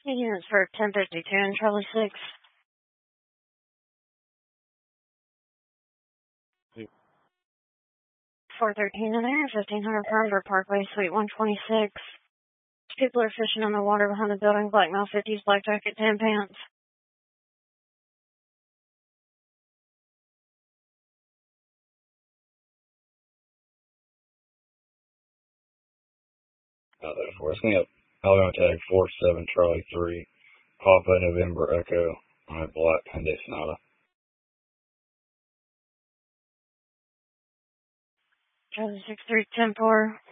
Units for 1052 and Charlie 6. 413 in there, 1500 Perimeter Parkway, Suite 126. People are fishing on the water behind the building, Blackmail 50s, Black Jacket, Tan Pants. For us, we have Alabama Tag 47 Charlie 3, Papa November Echo on a black Hyundai Sonata. Charlie 63 10-4.